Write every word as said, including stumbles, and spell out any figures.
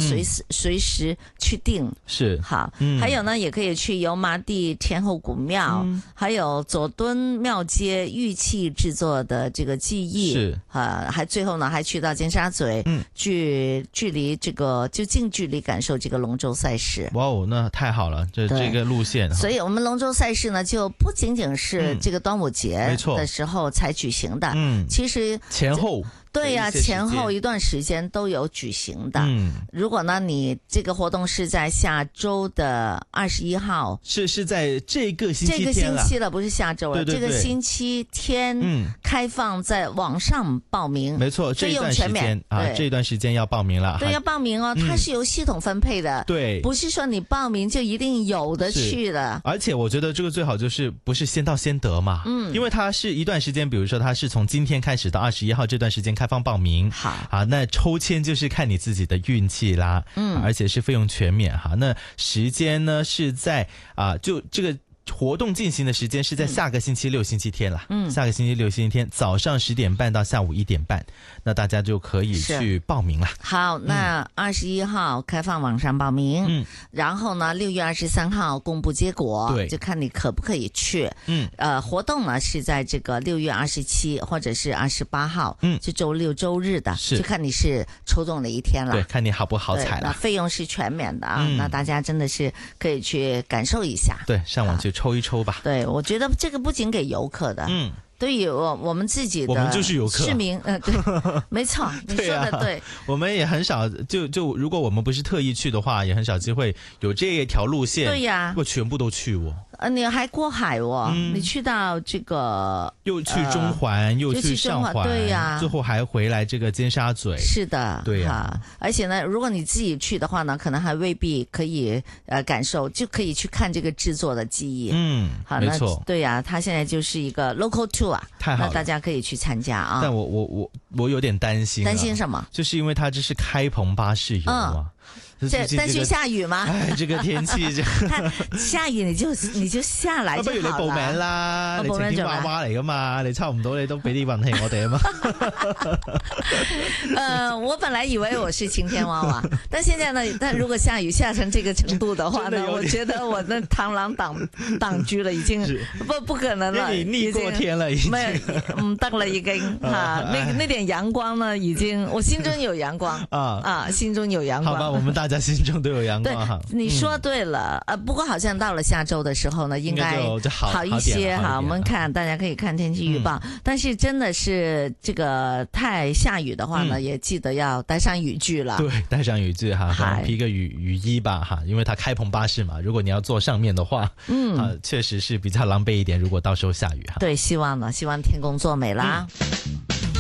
随时、嗯、随时去订。 是好、嗯，还有呢，也可以去油麻地天后古庙、嗯，还有佐敦庙街玉器制作的这个技艺。是啊，还最后呢，还去到尖沙咀，嗯，距距离这个就近距离感受这个龙舟赛事。 哇哦，那太好了，这这个路线。 所以我们龙舟赛事呢，就不仅仅是这个端午节的时候才举行的，嗯，其实前后。 对呀、啊，前后一段时间都有举行的。嗯，如果呢，你这个活动是在下周的二十一号， 是是在这个星期天了， 这个星期了，不是下周了， 对对对， 这个星期天，嗯，开放在网上报名， 没错，这一段时间啊，这一段时间要报名了， 对，要报名哦，它是由系统分配的， 对、嗯， 不是说你报名就一定有的去的。 而且我觉得这个最好就是不是先到先得嘛，嗯，因为它是一段时间，比如说它是从今天开始到二十一号这段时间开放报名。 好啊，那抽签就是看你自己的运气啦，嗯，而且是费用全免哈。那时间呢是在啊，就这个活动进行的时间是在下个星期六、嗯、星期天啦，嗯，下个星期六、星期天早上十点半到下午一点半，那大家就可以去报名了。 好，那二十一号开放网上报名，嗯，然后呢，六月二十三号公布结果， 对， 就看你可不可以去，嗯，呃，活动呢是在这个六月二十七或者是二十八号，嗯，就周六周日的， 是， 就看你是抽中哪一天了， 对，看你好不好彩了。 费用是全免的啊、嗯，那大家真的是可以去感受一下， 对，上网去抽一抽吧。 对，我觉得这个不仅给游客的，嗯，对于我我们自己的， 我们就是游客， 市民，嗯、呃，对，没错，你说的对。 对啊、我们也很少，就就如果我们不是特意去的话，也很少机会有这一条路线。 对呀、啊， 我全部都去哦。 呃，你还过海哦、嗯，你去到这个又去中环、呃，又去上环， 对呀、啊， 最后还回来这个尖沙咀。 是的， 对呀、 啊。而且呢，如果你自己去的话呢，可能还未必可以呃感受，就可以去看这个制作的技艺。 嗯， 好， 没错， 对呀、啊，它现在就是一个 local tour 啊， 太好了， 那大家可以去参加啊。 但我我我我有点担心， 担心什么？ 就是因为它这是开篷巴士游啊。嗯这担心下雨嗎？ 哎，這個天氣就下雨你就你就下來就好啦。 不如你報名啦，你晴天娃娃嚟噶嘛，你抽唔到你都俾啲運氣我哋啊嘛。 呃，我本來以為我是晴天娃娃，但現在呢，但如果下雨下成這個程度的話呢，我覺得我那螳螂擋擋居了，已經不不可能了。 你逆過天了，已經沒唔得了，已經哈，那那點陽光呢，已經我心中有陽光啊啊，心中有陽光。 好吧，我們大。大家心中都有陽光哈， 你說對了、嗯，呃，不過好像到了下周的時候呢，應該好一些哈。我們看大家可以看天氣預報、嗯，但是真的是這個太下雨的話呢，嗯、也記得要帶上雨具了。 對，帶上雨具哈，披個雨雨衣吧哈，因為它開篷巴士嘛，如果你要坐上面的話，嗯，啊，確實是比較狼狽一點。如果到時候下雨哈， 對，希望呢，希望天公作美啦。嗯